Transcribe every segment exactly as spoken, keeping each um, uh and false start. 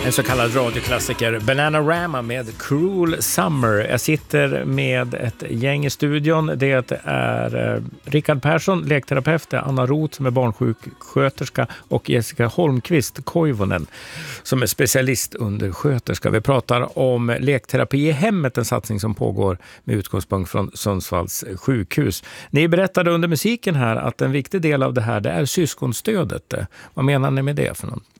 En så kallad radioklassiker, Bananarama med Cruel Summer. Jag sitter med ett gäng i studion. Det är eh, Rickard Persson, lekterapeut, Anna Roth som är barnsjuksköterska och Jessica Holmqvist Koivunen som är specialist under sköterska. Vi pratar om lekterapi i hemmet, en satsning som pågår med utgångspunkt från Sundsvalls sjukhus. Ni berättade under musiken här att en viktig del av det här det är syskonstödet. Vad menar ni med det för något?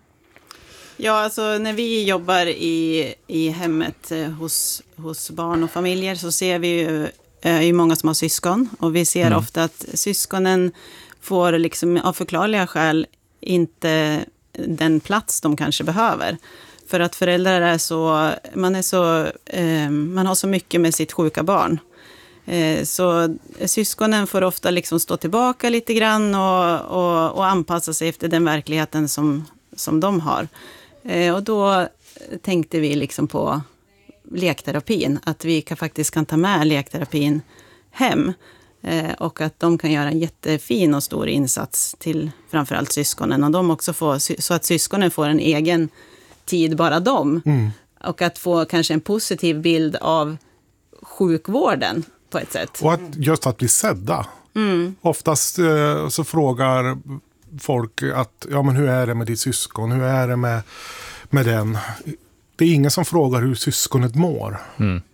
Ja, alltså när vi jobbar i, i hemmet eh, hos, hos barn och familjer så ser vi ju eh, ju många som har syskon. Och vi ser mm. ofta att syskonen får liksom av förklarliga skäl inte den plats de kanske behöver. För att föräldrar är så, man är så, eh, man har så mycket med sitt sjuka barn. Eh, så syskonen får ofta liksom stå tillbaka lite grann och, och, och anpassa sig efter den verkligheten som, som de har. Eh, och då tänkte vi liksom på lekterapin, att vi kan, faktiskt kan ta med lekterapin hem eh, och att de kan göra en jättefin och stor insats till framförallt syskonen och de också får, så att syskonen får en egen tid, bara dem. Mm. Och att få kanske en positiv bild av sjukvården på ett sätt. Och att, just att bli sedda. Mm. Oftast eh, så frågar folk att, ja men hur är det med ditt syskon? Hur är det med, med den? Det är ingen som frågar hur syskonet mår. Mm.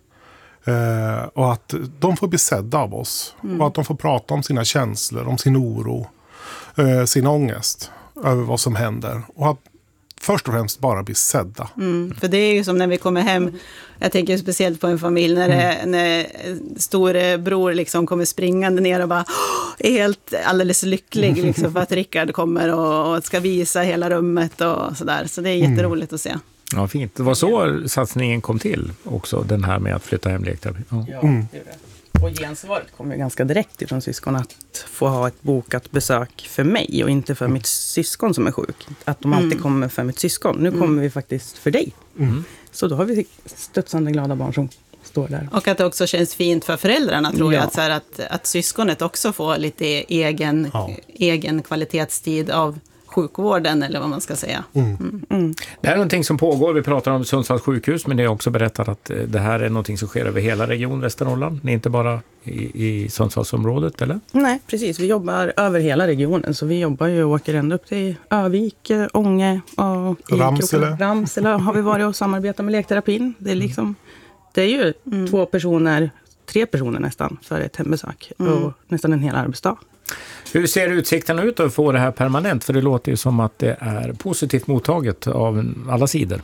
Eh, och att de får bli sedda av oss. Mm. Och att de får prata om sina känslor, om sin oro, eh, sin ångest över vad som händer. Och att först och främst bara bli sedda. Mm, för det är ju som när vi kommer hem, jag tänker speciellt på en familj när, det, mm. när storebror liksom kommer springande ner och bara är helt alldeles lycklig liksom, för att Rickard kommer och, och ska visa hela rummet och sådär. Så det är jätteroligt mm. att se. Ja, fint. Det var så satsningen kom till också, den här med att flytta hem lekterapi. Ja, ja mm. det är det. Och gensvaret kommer ganska direkt ifrån syskon att få ha ett bokat besök för mig och inte för mitt syskon som är sjuk. Att de alltid mm. kommer för mitt syskon. Nu kommer mm. vi faktiskt för dig. Mm. Så då har vi stötsande glada barn som står där. Och att det också känns fint för föräldrarna tror ja. jag. Att, så här, att, att syskonet också får lite egen, ja. egen kvalitetstid av sjukvården eller vad man ska säga. Mm. Mm. Mm. Det här är någonting som pågår. Vi pratar om Sundsvalls sjukhus, men det är också berättat att det här är någonting som sker över hela region Västernorrland. Det är inte bara i, i Sundsvallsområdet, eller? Nej, precis. Vi jobbar över hela regionen. Så vi jobbar ju och åker ända upp till Övik, Ånge och Ramsele. Ramsele har vi varit och samarbetat med lekterapin. Det är liksom, det är ju mm. två personer, tre personer nästan för ett hembesök mm. och nästan en hel arbetsdag. Hur ser utsikterna ut att få det här permanent? För det låter ju som att det är positivt mottaget av alla sidor.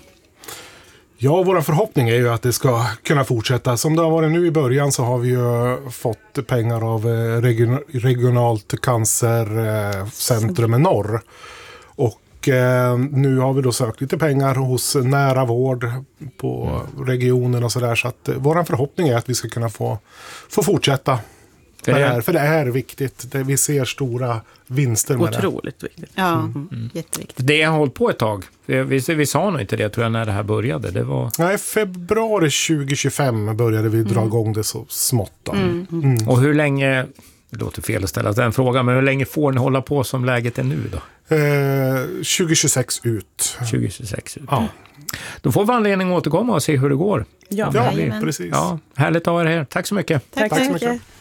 Ja, vår förhoppning är ju att det ska kunna fortsätta. Som det har varit nu i början så har vi ju fått pengar av region, regionalt cancercentrum i norr. Och eh, nu har vi då sökt lite pengar hos nära vård på mm. regionen och sådär. Så att eh, vår förhoppning är att vi ska kunna få, få fortsätta. För det, är, för det är viktigt. Det, vi ser stora vinster med det. Otroligt viktigt. Ja, mm. Mm. jätteviktigt. Det har hållit på ett tag. Vi, vi, vi sa nog inte det tror jag när det här började. Det var... Nej, februari tjugo tjugofem började vi dra mm. igång det så smått. Mm. Mm. Och hur länge, det låter fel att ställa den frågan, men hur länge får ni hålla på som läget är nu då? Eh, tjugo tjugosex ut. tjugo tjugosex ut. Ja. Då får vi anledning att återkomma och se hur det går. Ja, ja precis. Ja, härligt att ha er här. Tack så mycket. Tack, Tack så mycket.